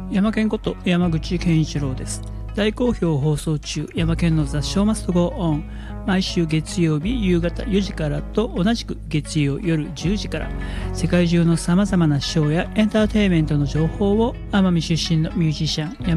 山県こと山口健一郎です。大好評放送中、山県のザ・ショーマストゴーオン。毎週月曜日夕方4時からと同じく月曜夜10時から、世界中のさまざまなショーやエンターテインメントの情報を奄美出身のミュージシャン